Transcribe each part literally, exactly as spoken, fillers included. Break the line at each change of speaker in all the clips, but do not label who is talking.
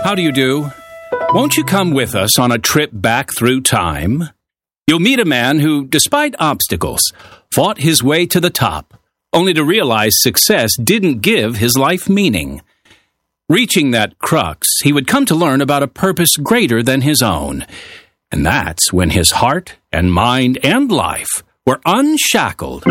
How do you do? Won't you come with us on a trip back through time? You'll meet a man who, despite obstacles, fought his way to the top, only to realize success didn't give his life meaning. Reaching that crux, he would come to learn about a purpose greater than his own. And that's when his heart and mind and life were unshackled.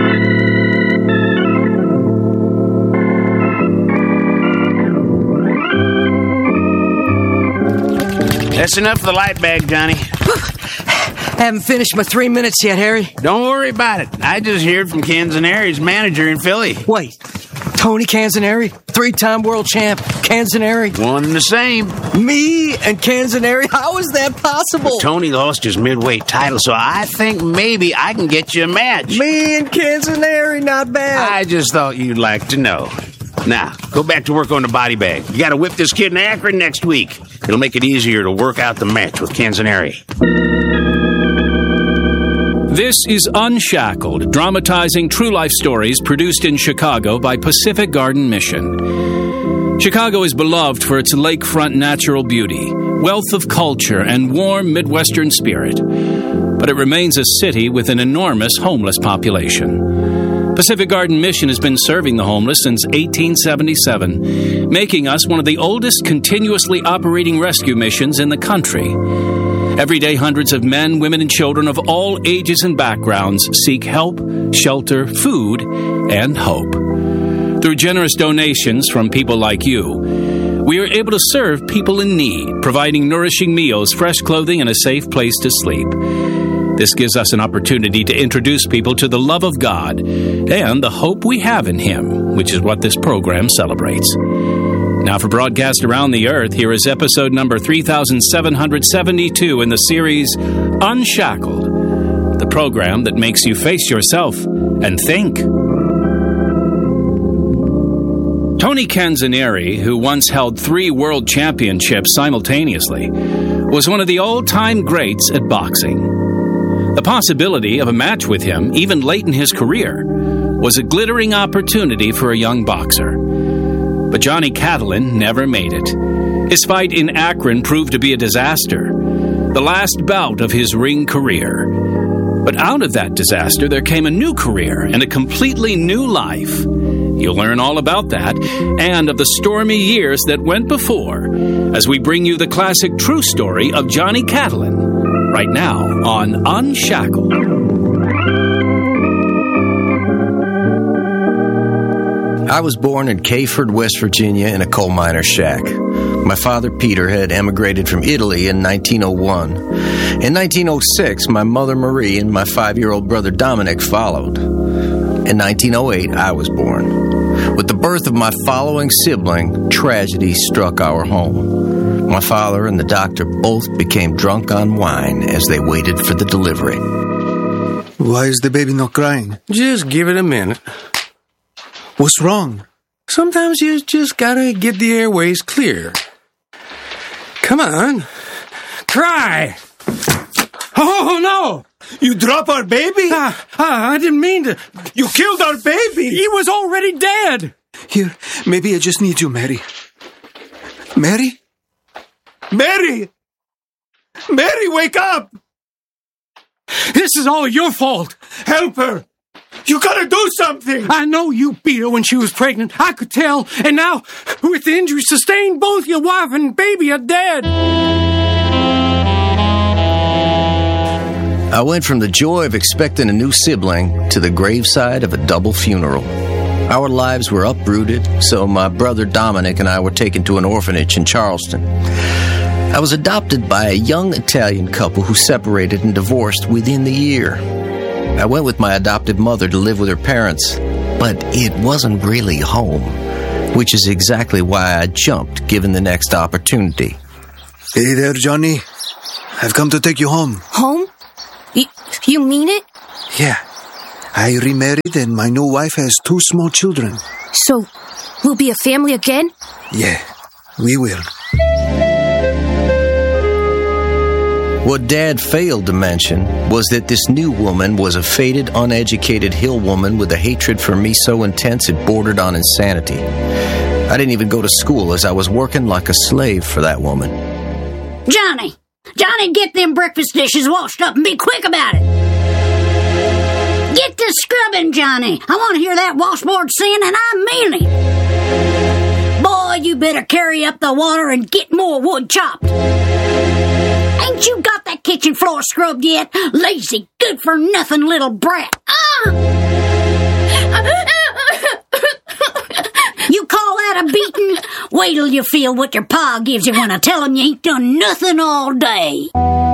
That's enough for the light bag, Johnny.
Haven't finished my three minutes yet, Harry.
Don't worry about it. I just heard from Canzoneri's manager in Philly.
Wait, Tony Canzoneri, three-time world champ, Canzoneri.
One and the same.
Me and Canzoneri? How is that possible?
But Tony lost his midweight title, so I think maybe I can get you a match.
Me and Canzoneri, not bad.
I just thought you'd like to know. Now, go back to work on the body bag. You gotta whip this kid in Akron next week. It'll make it easier to work out the match with Canzoneri.
This is Unshackled, dramatizing true life stories produced in Chicago by Pacific Garden Mission. Chicago is beloved for its lakefront natural beauty, wealth of culture, and warm Midwestern spirit. But it remains a city with an enormous homeless population. Pacific Garden Mission has been serving the homeless since eighteen seventy-seven, making us one of the oldest continuously operating rescue missions in the country. Every day, hundreds of men, women, and children of all ages and backgrounds seek help, shelter, food, and hope. Through generous donations from people like you, we are able to serve people in need, providing nourishing meals, fresh clothing, and a safe place to sleep. This gives us an opportunity to introduce people to the love of God and the hope we have in Him, which is what this program celebrates. Now, for broadcast around the earth, here is episode number three thousand seven hundred seventy-two in the series Unshackled, the program that makes you face yourself and think. Tony Canzoneri, who once held three world championships simultaneously, was one of the all-time greats at boxing. The possibility of a match with him, even late in his career, was a glittering opportunity for a young boxer. But Johnny Catalin never made it. His fight in Akron proved to be a disaster, the last bout of his ring career. But out of that disaster, there came a new career and a completely new life. You'll learn all about that and of the stormy years that went before as we bring you the classic true story of Johnny Catalin right now on Unshackled.
I was born in Cayford, West Virginia, in a coal miner's shack. My father, Peter, had emigrated from Italy in nineteen oh one. In nineteen oh six, my mother, Marie, and my five-year-old brother, Dominic, followed. In nineteen oh eight, I was born. With the birth of my following sibling, tragedy struck our home. My father and the doctor both became drunk on wine as they waited for the delivery.
Why is the baby not crying?
Just give it a minute.
What's wrong?
Sometimes you just gotta get the airways clear. Come on. Cry! Oh, no!
You drop our baby?
Ah, ah, I didn't mean to.
You killed our baby!
He was already dead!
Here, maybe I just need you, Mary. Mary? Mary! Mary, wake up!
This is all your fault!
Help her! You gotta do something!
I know you beat her when she was pregnant. I could tell. And now, with the injuries sustained, both your wife and baby are dead.
I went from the joy of expecting a new sibling to the graveside of a double funeral. Our lives were uprooted, so my brother Dominic and I were taken to an orphanage in Charleston. I was adopted by a young Italian couple who separated and divorced within the year. I went with my adopted mother to live with her parents, but it wasn't really home, which is exactly why I jumped given the next opportunity.
Hey there, Johnny. I've come to take you home.
Home? Y- you mean it?
Yeah. I remarried and my new wife has two small children.
So, we'll be a family again?
Yeah, we will.
What Dad failed to mention was that this new woman was a faded, uneducated hill woman with a hatred for me so intense it bordered on insanity. I didn't even go to school as I was working like a slave for that woman.
Johnny! Johnny, get them breakfast dishes washed up and be quick about it. Get to scrubbing, Johnny. I want to hear that washboard sing, and I mean it. Boy, you better carry up the water and get more wood chopped. Ain't you got that kitchen floor scrubbed yet? Lazy, good-for-nothing little brat. Ah! You call that a beating? Wait till you feel what your pa gives you when I tell him you ain't done nothing all day.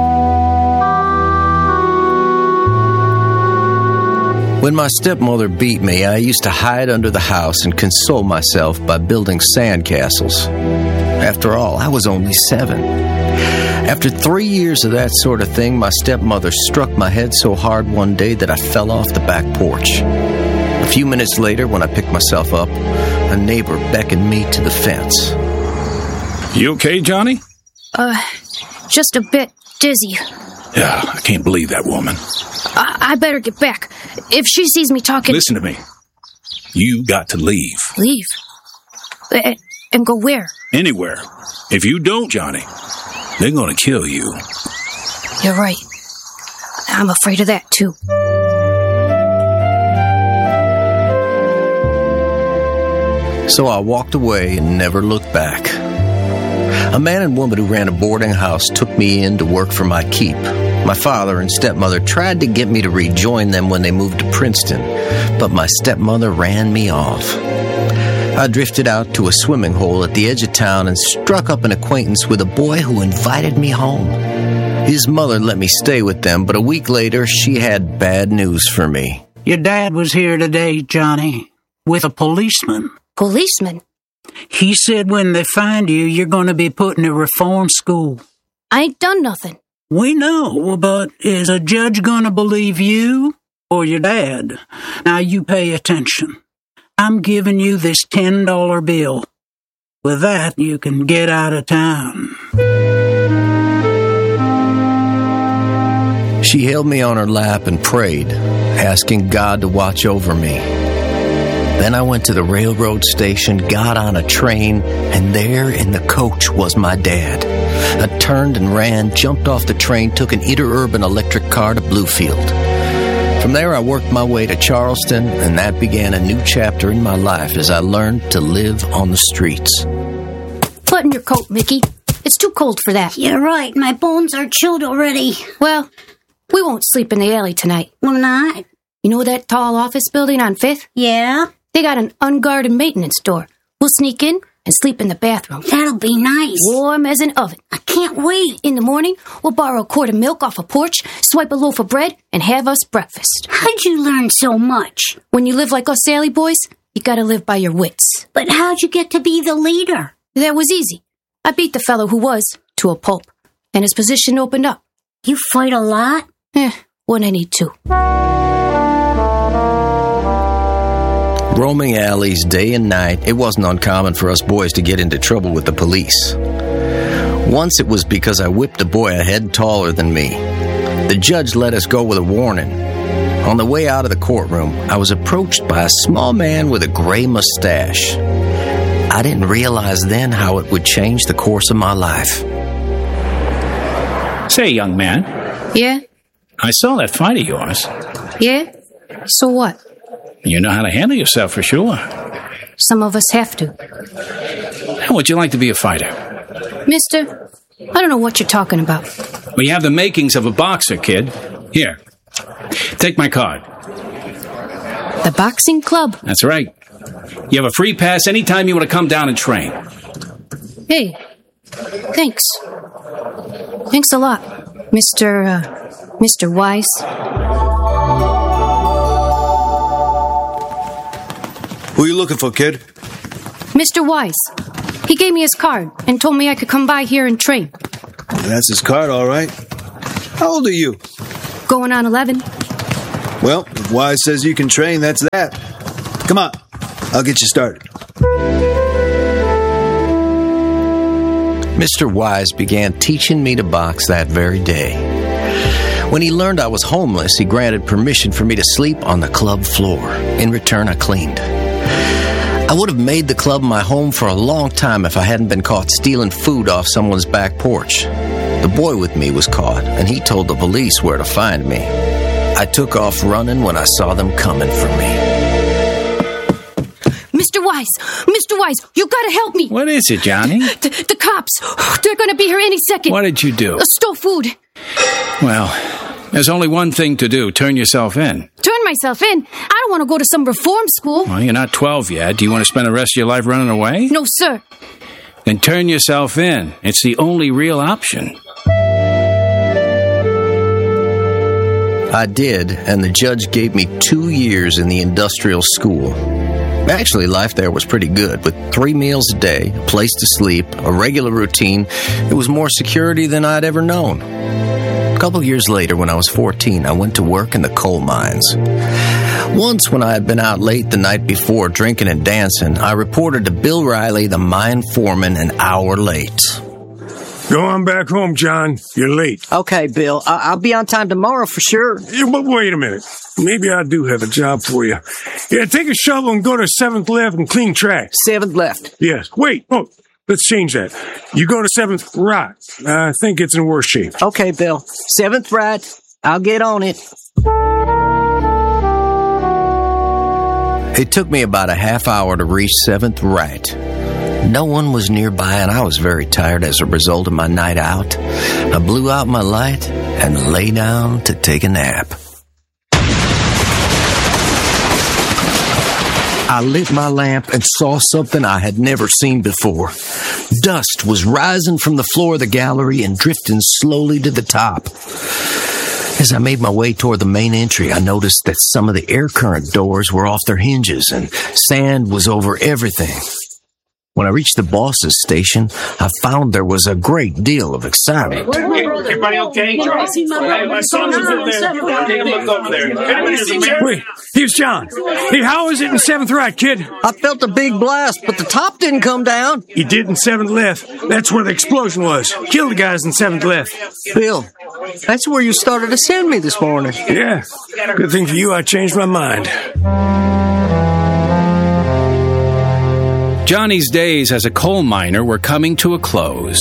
When my stepmother beat me, I used to hide under the house and console myself by building sandcastles. After all, I was only seven. After three years of that sort of thing, my stepmother struck my head so hard one day that I fell off the back porch. A few minutes later, when I picked myself up, a neighbor beckoned me to the fence.
You okay, Johnny?
Uh, just a bit dizzy.
Yeah, I can't believe that woman.
I, I better get back. If she sees me talking...
Listen to me. You got to leave.
Leave? Uh, and go where?
Anywhere. If you don't, Johnny, they're gonna kill you.
You're right. I'm afraid of that, too.
So I walked away and never looked back. A man and woman who ran a boarding house took me in to work for my keep. My father and stepmother tried to get me to rejoin them when they moved to Princeton, but my stepmother ran me off. I drifted out to a swimming hole at the edge of town and struck up an acquaintance with a boy who invited me home. His mother let me stay with them, but a week later, she had bad news for me.
Your dad was here today, Johnny, with a policeman.
Policeman?
He said when they find you, you're going to be put in a reform school.
I ain't done nothing.
We know, but is a judge going to believe you or your dad? Now you pay attention. I'm giving you this ten dollar bill. With that, you can get out of town.
She held me on her lap and prayed, asking God to watch over me. Then I went to the railroad station, got on a train, and there in the coach was my dad. I turned and ran, jumped off the train, took an interurban electric car to Bluefield. From there, I worked my way to Charleston, and that began a new chapter in my life as I learned to live on the streets.
Button your coat, Mickey. It's too cold for that.
You're right. My bones are chilled already.
Well, we won't sleep in the alley tonight.
We're not?
You know that tall office building on fifth?
Yeah?
They got an unguarded maintenance door. We'll sneak in and sleep in the bathroom.
That'll be nice.
Warm as an oven.
I can't wait.
In the morning, we'll borrow a quart of milk off a porch, swipe a loaf of bread, and have us breakfast.
How'd you learn so much?
When you live like us Sally boys, you gotta live by your wits.
But how'd you get to be the leader?
That was easy. I beat the fellow who was to a pulp, and his position opened up.
You fight a lot?
Eh, when I need to.
Roaming alleys day and night, it wasn't uncommon for us boys to get into trouble with the police. Once it was because I whipped a boy a head taller than me. The judge let us go with a warning. On the way out of the courtroom, I was approached by a small man with a gray mustache. I didn't realize then how it would change the course of my life.
Say, young man,
Yeah?
I saw that fight of yours.
Yeah? So what?
You know how to handle yourself for sure.
Some of us have to.
How would you like to be a fighter?
Mister, I don't know what you're talking about.
Well, you have the makings of a boxer, kid. Here, take my card.
The boxing club?
That's right. You have a free pass anytime you want to come down and train.
Hey, thanks. Thanks a lot, Mister, uh, Mister Wise.
Who you looking for, kid?
Mister Wise. He gave me his card and told me I could come by here and train.
That's his card, all right. How old are you?
Going on eleven.
Well, if Wise says you can train, that's that. Come on, I'll get you started.
Mister Wise began teaching me to box that very day. When he learned I was homeless, he granted permission for me to sleep on the club floor. In return, I cleaned. I would have made the club my home for a long time if I hadn't been caught stealing food off someone's back porch. The boy with me was caught, and he told the police where to find me. I took off running when I saw them coming for me.
Mister Wise, Mister Wise, you gotta help me.
What is it, Johnny?
The, the cops, they're gonna be here any second.
What did you do?
Uh, stole food.
Well, there's only one thing to do. Turn yourself in.
Turn myself in? I don't want to go to some reform school.
Well, you're not twelve yet. Do you want to spend the rest of your life running away?
No, sir.
Then turn yourself in. It's the only real option.
I did, and the judge gave me two years in the industrial school. Actually, life there was pretty good, with three meals a day, a place to sleep, a regular routine. It was more security than I'd ever known. A couple years later, when I was fourteen, I went to work in the coal mines. Once, when I had been out late the night before drinking and dancing, I reported to Bill Riley, the mine foreman, an hour late.
Go on back home, John. You're late.
Okay, Bill. I- I'll be on time tomorrow for sure.
Yeah, but wait a minute. Maybe I do have a job for you. Yeah, take a shovel and go to seventh left and clean tracks.
Seventh left.
Yes. Wait. Oh, let's change that. You go to seventh right. I think it's in worse shape.
Okay, Bill. Seventh right. I'll get on it.
It took me about a half hour to reach seventh right. No one was nearby, and I was very tired as a result of my night out. I blew out my light and lay down to take a nap. I lit my lamp and saw something I had never seen before. Dust was rising from the floor of the gallery and drifting slowly to the top. As I made my way toward the main entry, I noticed that some of the air current doors were off their hinges and sand was over everything. When I reached the boss's station, I found there was a great deal of excitement.
Everybody okay? My son was in there. Take a look over there.
Wait, here's John. Hey, how is it in seventh right, kid?
I felt a big blast, but the top didn't come down.
He did in seventh left. That's where the explosion was. Killed the guys in seventh left.
Bill, that's where you started to send me this morning.
Yeah. Good thing for you, I changed my mind.
Johnny's days as a coal miner were coming to a close.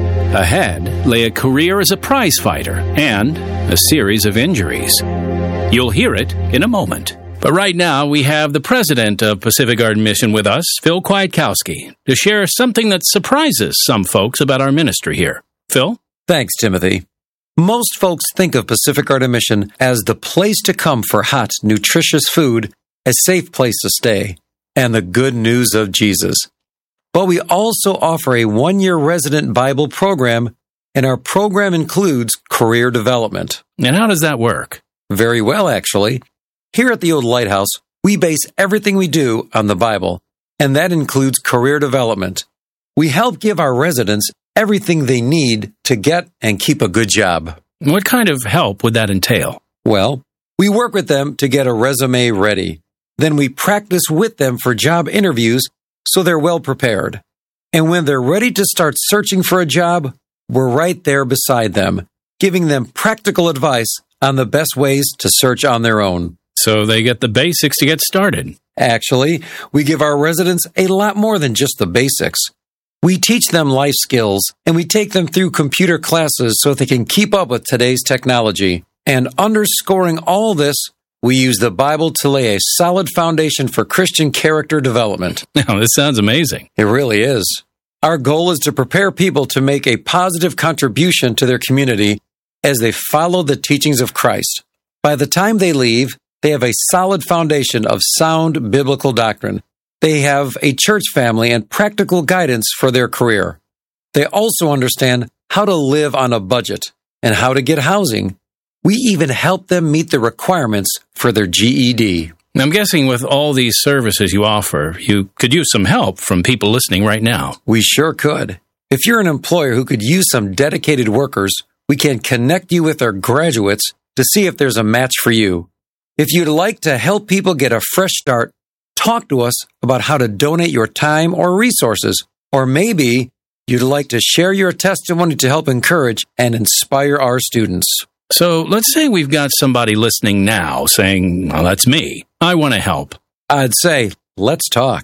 Ahead lay a career as a prize fighter and a series of injuries. You'll hear it in a moment. But right now, we have the president of Pacific Garden Mission with us, Phil Kwiatkowski, to share something that surprises some folks about our ministry here. Phil?
Thanks, Timothy. Most folks think of Pacific Garden Mission as the place to come for hot, nutritious food, a safe place to stay, and the good news of Jesus. But we also offer a one-year resident Bible program, and our program includes career development.
And how does that work?
Very well, actually. Here at the Old Lighthouse, we base everything we do on the Bible, and that includes career development. We help give our residents everything they need to get and keep a good job.
What kind of help would that entail?
Well, we work with them to get a resume ready. Then we practice with them for job interviews so they're well prepared. And when they're ready to start searching for a job, we're right there beside them, giving them practical advice on the best ways to search on their own.
So they get the basics to get started.
Actually, we give our residents a lot more than just the basics. We teach them life skills, and we take them through computer classes so they can keep up with today's technology. And underscoring all this, we use the Bible to lay a solid foundation for Christian character development.
Now, this sounds amazing.
It really is. Our goal is to prepare people to make a positive contribution to their community as they follow the teachings of Christ. By the time they leave, they have a solid foundation of sound biblical doctrine. They have a church family and practical guidance for their career. They also understand how to live on a budget and how to get housing. We even help them meet the requirements for their G E D.
I'm guessing with all these services you offer, you could use some help from people listening right now.
We sure could. If you're an employer who could use some dedicated workers, we can connect you with our graduates to see if there's a match for you. If you'd like to help people get a fresh start, talk to us about how to donate your time or resources. Or maybe you'd like to share your testimony to help encourage and inspire our students.
So let's say we've got somebody listening now saying, well, that's me. I want to help.
I'd say, let's talk.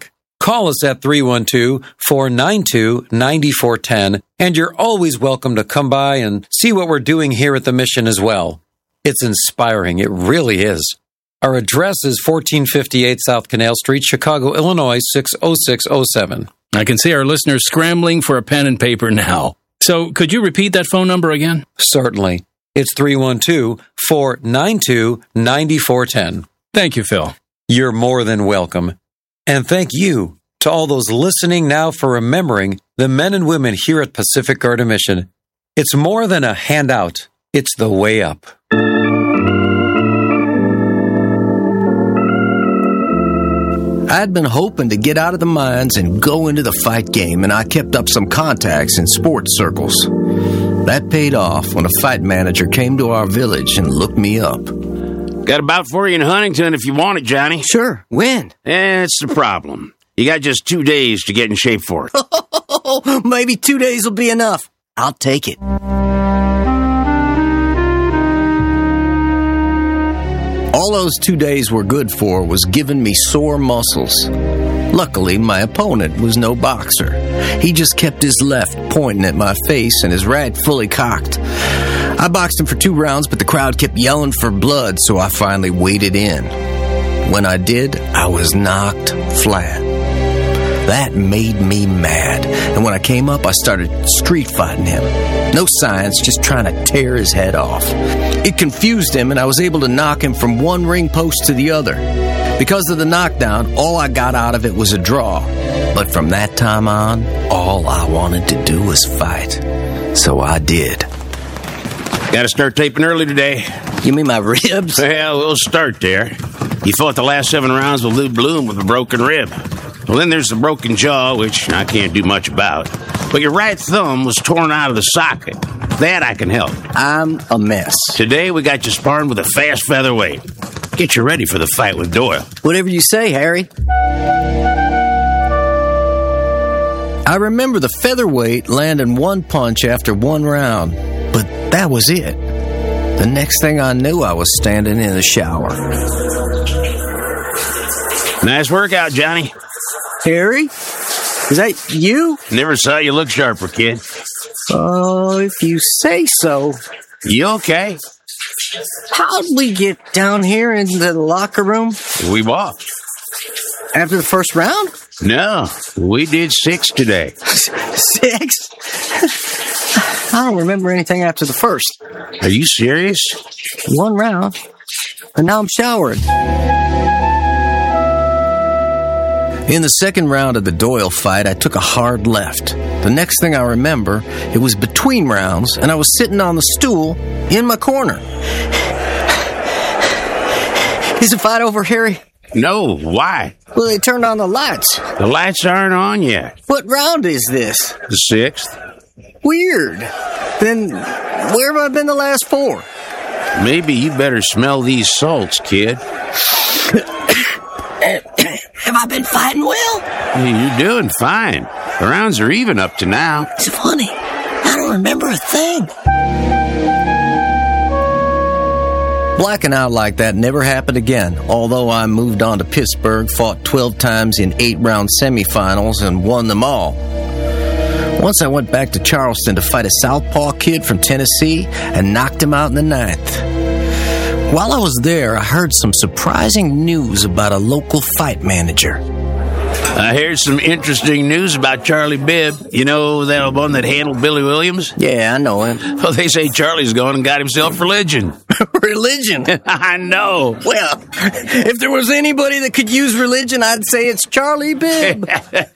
call us at three one two, four nine two, nine four one zero, and you're always welcome to come by and see what we're doing here at the Mission as well. It's inspiring. It really is. Our address is fourteen fifty-eight South Canal Street, Chicago, Illinois, six oh six oh seven.
I can see our listeners scrambling for a pen and paper now. So could you repeat that phone number again?
Certainly. It's three one two, four nine two, nine four one zero.
Thank you, Phil.
You're more than welcome. And thank you to all those listening now for remembering the men and women here at Pacific Garden Mission. It's more than a handout. It's the way up.
I'd been hoping to get out of the mines and go into the fight game, and I kept up some contacts in sports circles. That paid off when a fight manager came to our village and looked me up.
Got a bout for you in Huntington if you want it, Johnny.
Sure. When?
That's the problem. You got just two days to get in shape for it.
Maybe two days will be enough. I'll take it.
All those two days were good for was giving me sore muscles. Luckily, my opponent was no boxer. He just kept his left pointing at my face and his right fully cocked. I boxed him for two rounds, but the crowd kept yelling for blood, so I finally waded in. When I did, I was knocked flat. That made me mad, and when I came up, I started street fighting him. No science, just trying to tear his head off. It confused him, and I was able to knock him from one ring post to the other. Because of the knockdown, all I got out of it was a draw. But from that time on, all I wanted to do was fight. So I did.
Got to start taping early today.
You mean my ribs?
Well, we'll start there. You fought the last seven rounds with Lou Bloom with a broken rib. Well, then there's the broken jaw, which I can't do much about. But your right thumb was torn out of the socket. That I can help.
I'm a mess.
Today we got you sparring with a fast featherweight. Get you ready for the fight with Doyle.
Whatever you say, Harry.
I remember the featherweight landing one punch after one round, but that was it. The next thing I knew, I was standing in the shower.
Nice workout, Johnny.
Harry? Is that you?
Never saw you look sharper, kid.
Oh, if you say so.
You okay?
How'd we get down here into the locker room?
We walked.
After the first round?
No, we did six today.
Six? I don't remember anything after the first.
Are you serious?
One round, and now I'm showering.
In the second round of the Doyle fight, I took a hard left. The next thing I remember, it was between rounds, and I was sitting on the stool in my corner.
Is the fight over, Harry?
No, why?
Well, they turned on the lights.
The lights aren't on yet.
What round is this?
The sixth.
Weird. Then where have I been the last four?
Maybe you better smell these salts, kid.
Have I been fighting well?
You're doing fine. The rounds are even up to now.
It's funny. I don't remember a thing.
Blacking out like that never happened again, although I moved on to Pittsburgh, fought twelve times in eight-round semifinals, and won them all. Once I went back to Charleston to fight a southpaw kid from Tennessee and knocked him out in the ninth. While I was there, I heard some surprising news about a local fight manager.
I heard some interesting news about Charlie Bibb. You know that one that handled Billy Williams?
Yeah, I know him.
Well, they say Charlie's gone and got himself religion.
Religion?
I know.
Well, if there was anybody that could use religion, I'd say it's Charlie Bibb.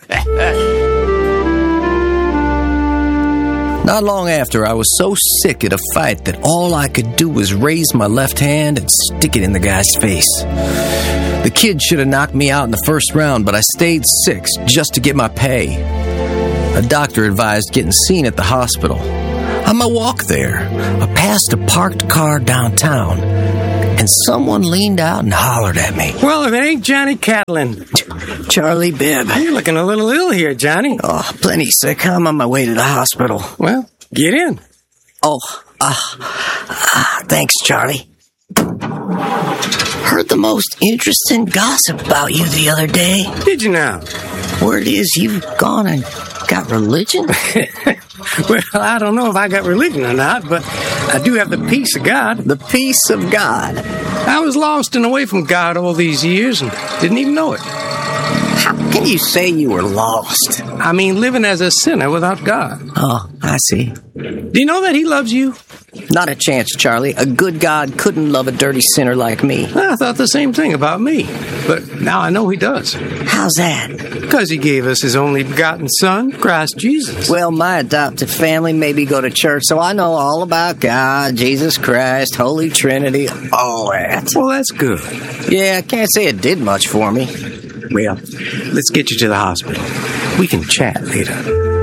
Not long after, I was so sick at a fight that all I could do was raise my left hand and stick it in the guy's face. The kid should have knocked me out in the first round, but I stayed six just to get my pay. A doctor advised getting seen at the hospital. On my walk there, I passed a parked car downtown, and someone leaned out and hollered at me.
Well, if it ain't Johnny Catlin.
Charlie Bibb.
You're looking a little ill here, Johnny.
Oh, plenty sick. I'm on my way to the hospital.
Well, get in.
Oh, uh, uh, thanks, Charlie.
Heard the most interesting gossip about you the other day.
Did you now?
Word is you've gone and got religion?
Well, I don't know if I got religion or not, but I do have the peace of God.
The peace of God.
I was lost and away from God all these years and didn't even know it.
How can you say you were lost?
I mean, living as a sinner without God.
Oh, I see.
Do you know that He loves you?
Not a chance, Charlie. A good God couldn't love a dirty sinner like me.
I thought the same thing about me, but now I know He does.
How's that?
Because He gave us His only begotten Son, Christ Jesus.
Well, my adopted family maybe go to church, so I know all about God, Jesus Christ, Holy Trinity, all that.
Well, that's good.
Yeah, I can't say it did much for me.
Well, let's get you to the hospital. We can chat later.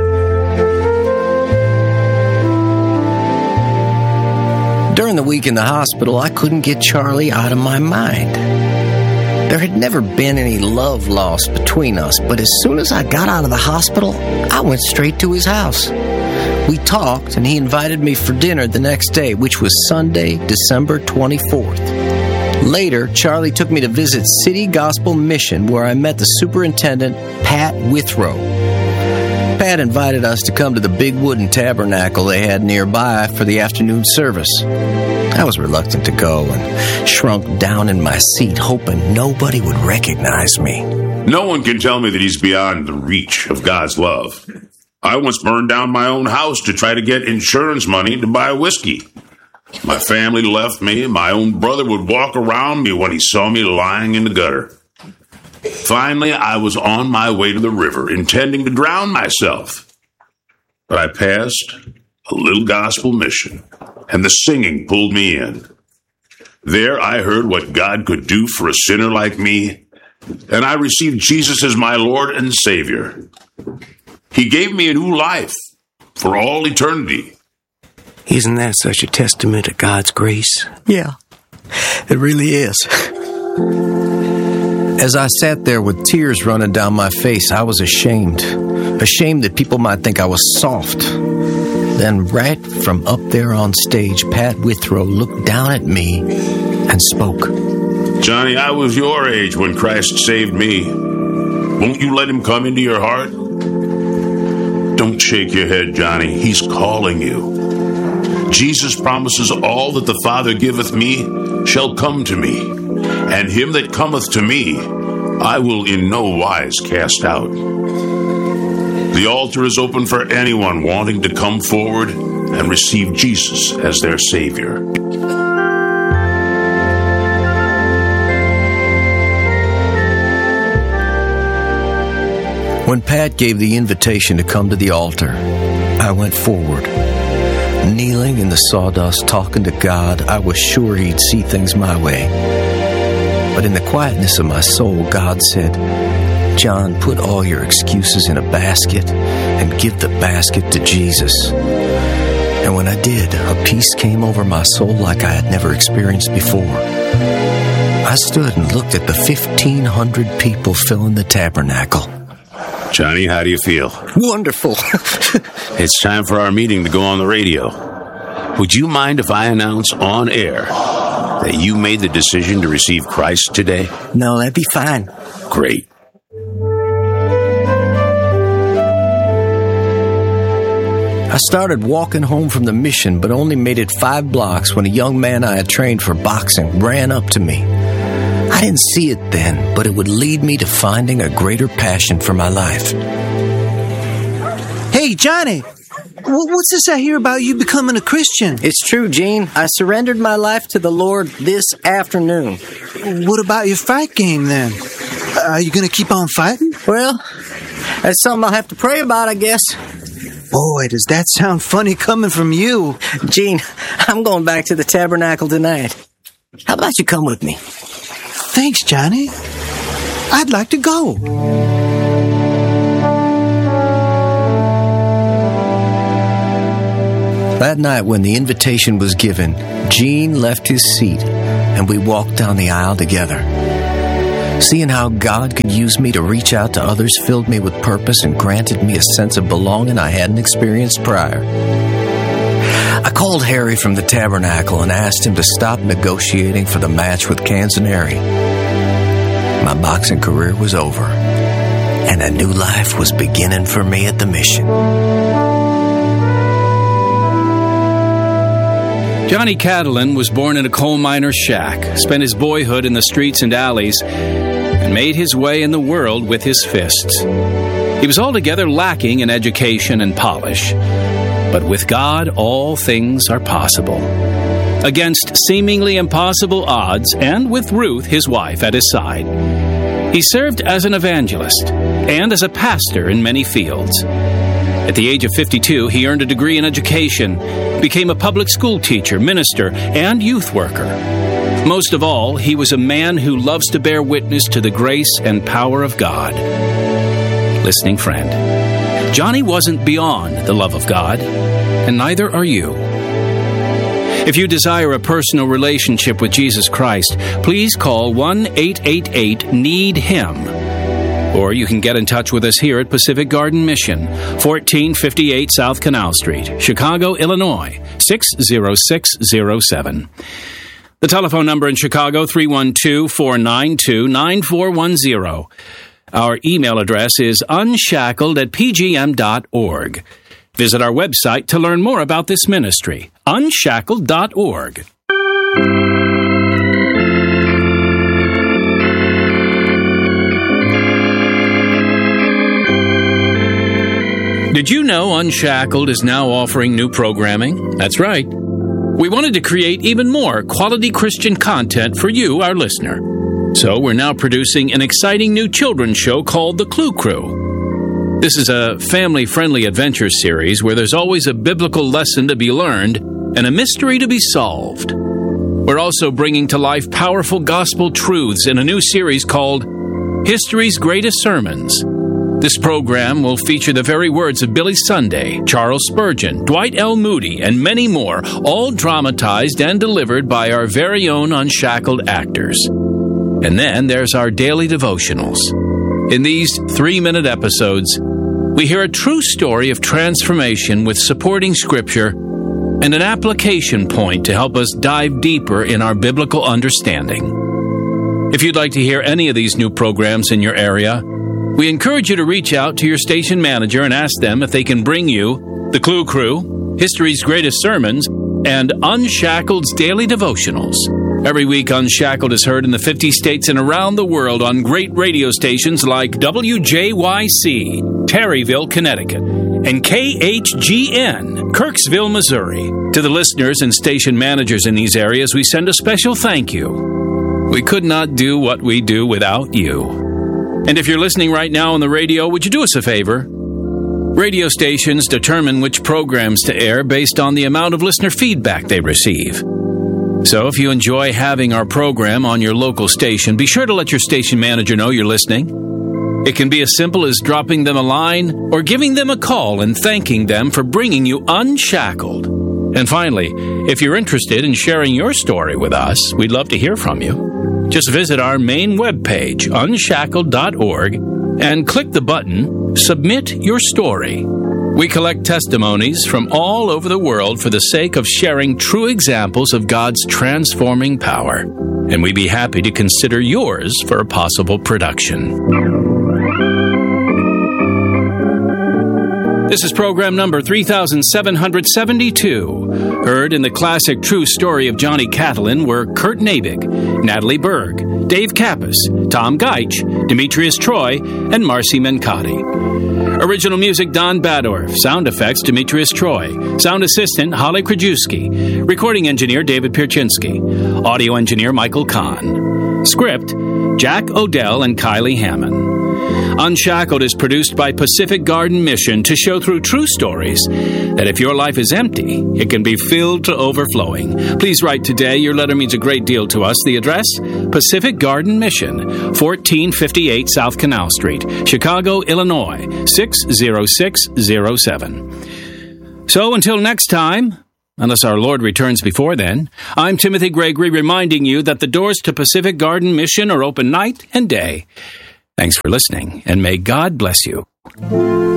During the week in the hospital, I couldn't get Charlie out of my mind. There had never been any love lost between us, but as soon as I got out of the hospital, I went straight to his house. We talked, and he invited me for dinner the next day, which was Sunday, December twenty-fourth. Later, Charlie took me to visit City Gospel Mission, where I met the superintendent, Pat Withrow. Pat invited us to come to the big wooden tabernacle they had nearby for the afternoon service. I was reluctant to go and shrunk down in my seat, hoping nobody would recognize me.
No one can tell me that he's beyond the reach of God's love. I once burned down my own house to try to get insurance money to buy whiskey. My family left me, and my own brother would walk around me when he saw me lying in the gutter. Finally, I was on my way to the river, intending to drown myself. But I passed a little gospel mission, and the singing pulled me in. There I heard what God could do for a sinner like me, and I received Jesus as my Lord and Savior. He gave me a new life for all eternity.
Isn't that such a testament to God's grace?
Yeah, it really is. As I sat there with tears running down my face, I was ashamed. Ashamed that people might think I was soft. Then right from up there on stage, Pat Withrow looked down at me and spoke.
Johnny, I was your age when Christ saved me. Won't you let Him come into your heart? Don't shake your head, Johnny. He's calling you. Jesus promises all that the Father giveth me shall come to me, and him that cometh to me I will in no wise cast out. The altar is open for anyone wanting to come forward and receive Jesus as their Savior.
When Pat gave the invitation to come to the altar, I went forward. Kneeling in the sawdust, talking to God, I was sure He'd see things my way. But in the quietness of my soul, God said, "John, put all your excuses in a basket and give the basket to Jesus." And when I did, a peace came over my soul like I had never experienced before. I stood and looked at the fifteen hundred people filling the tabernacle.
Johnny, how do you feel?
Wonderful.
It's time for our meeting to go on the radio. Would you mind if I announce on air that you made the decision to receive Christ today?
No, that'd be fine.
Great.
I started walking home from the mission, but only made it five blocks when a young man I had trained for boxing ran up to me. I didn't see it then, but it would lead me to finding a greater passion for my life.
Hey, Johnny, what's this I hear about you becoming a Christian?
It's true, Gene. I surrendered my life to the Lord this afternoon.
What about your fight game, then? Are you going to keep on fighting?
Well, that's something I'll have to pray about, I guess.
Boy, does that sound funny coming from you.
Gene, I'm going back to the tabernacle tonight. How about you come with me?
Thanks, Johnny. I'd like to go.
That night, when the invitation was given, Gene left his seat, and we walked down the aisle together. Seeing how God could use me to reach out to others filled me with purpose and granted me a sense of belonging I hadn't experienced prior. I called Harry from the Tabernacle and asked him to stop negotiating for the match with Canzoneri. My boxing career was over, and a new life was beginning for me at the mission.
Johnny Catalin was born in a coal miner's shack, spent his boyhood in the streets and alleys, and made his way in the world with his fists. He was altogether lacking in education and polish. But with God, all things are possible. Against seemingly impossible odds, and with Ruth, his wife, at his side, he served as an evangelist and as a pastor in many fields. At the age of fifty-two, he earned a degree in education, became a public school teacher, minister, and youth worker. Most of all, he was a man who loves to bear witness to the grace and power of God. Listening friend, Johnny wasn't beyond the love of God, and neither are you. If you desire a personal relationship with Jesus Christ, please call one eight eight eight need him. Or you can get in touch with us here at Pacific Garden Mission, fourteen fifty-eight South Canal Street, Chicago, Illinois, six zero six zero seven. The telephone number in Chicago, three one two, four nine two, nine four one zero. Our email address is unshackled at p g m dot org. Visit our website to learn more about this ministry, unshackled dot org. Did you know Unshackled is now offering new programming? That's right. We wanted to create even more quality Christian content for you, our listener. So we're now producing an exciting new children's show called The Clue Crew. This is a family-friendly adventure series where there's always a biblical lesson to be learned and a mystery to be solved. We're also bringing to life powerful gospel truths in a new series called History's Greatest Sermons. This program will feature the very words of Billy Sunday, Charles Spurgeon, Dwight L. Moody, and many more, all dramatized and delivered by our very own Unshackled actors. And then there's our daily devotionals. In these three-minute episodes, we hear a true story of transformation with supporting scripture and an application point to help us dive deeper in our biblical understanding. If you'd like to hear any of these new programs in your area, we encourage you to reach out to your station manager and ask them if they can bring you The Clue Crew, History's Greatest Sermons, and Unshackled's Daily Devotionals. Every week, Unshackled is heard in the fifty states and around the world on great radio stations like W J Y C, Terryville, Connecticut, and K H G N, Kirksville, Missouri. To the listeners and station managers in these areas, we send a special thank you. We could not do what we do without you. And if you're listening right now on the radio, would you do us a favor? Radio stations determine which programs to air based on the amount of listener feedback they receive. So if you enjoy having our program on your local station, be sure to let your station manager know you're listening. It can be as simple as dropping them a line or giving them a call and thanking them for bringing you Unshackled. And finally, if you're interested in sharing your story with us, we'd love to hear from you. Just visit our main webpage, unshackled dot org, and click the button, Submit Your Story. We collect testimonies from all over the world for the sake of sharing true examples of God's transforming power, and we'd be happy to consider yours for a possible production. This is program number three thousand seven hundred seventy-two. Heard in the classic true story of Johnny Catalin were Kurt Nabik, Natalie Berg, Dave Kappas, Tom Geich, Demetrius Troy, and Marcy Mencati. Original music, Don Badorf. Sound effects, Demetrius Troy. Sound assistant, Holly Krajewski. Recording engineer, David Pierczynski. Audio engineer, Michael Kahn. Script, Jack Odell and Kylie Hammond. Unshackled is produced by Pacific Garden Mission to show through true stories that if your life is empty, it can be filled to overflowing. Please write today. Your letter means a great deal to us. The address, Pacific Garden Mission, fourteen fifty-eight South Canal Street, Chicago, Illinois, six zero six zero seven. So until next time, unless our Lord returns before then, I'm Timothy Gregory reminding you that the doors to Pacific Garden Mission are open night and day. Thanks for listening, and may God bless you.